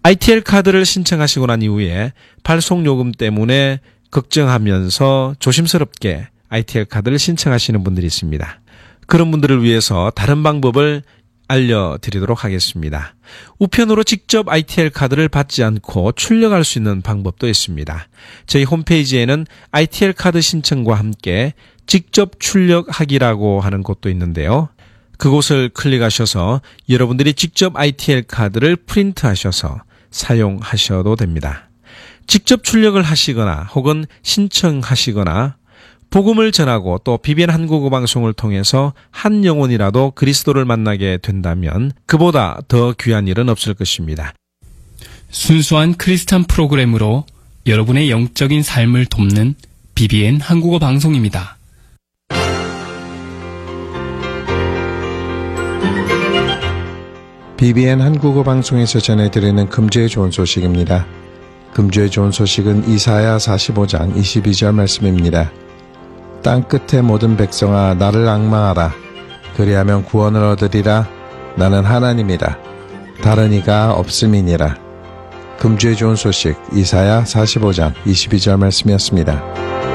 ITL 카드를 신청하시고 난 이후에 발송요금 때문에 걱정하면서 조심스럽게 ITL 카드를 신청하시는 분들이 있습니다. 그런 분들을 위해서 다른 방법을 알려드리도록 하겠습니다. 우편으로 직접 ITL 카드를 받지 않고 출력할 수 있는 방법도 있습니다. 저희 홈페이지에는 ITL 카드 신청과 함께 직접 출력하기라고 하는 곳도 있는데요. 그곳을 클릭하셔서 여러분들이 직접 ITL 카드를 프린트하셔서 사용하셔도 됩니다. 직접 출력을 하시거나 혹은 신청하시거나 복음을 전하고 또 BBN 한국어 방송을 통해서 한 영혼이라도 그리스도를 만나게 된다면 그보다 더 귀한 일은 없을 것입니다. 순수한 크리스찬 프로그램으로 여러분의 영적인 삶을 돕는 BBN 한국어 방송입니다. BBN 한국어 방송에서 전해드리는 금주의 좋은 소식입니다. 금주의 좋은 소식은 이사야 45장 22절 말씀입니다. 땅 끝의 모든 백성아 나를 앙망하라. 그리하면 구원을 얻으리라. 나는 하나님이라. 다른 이가 없음이니라. 금주의 좋은 소식 이사야 45장 22절 말씀이었습니다.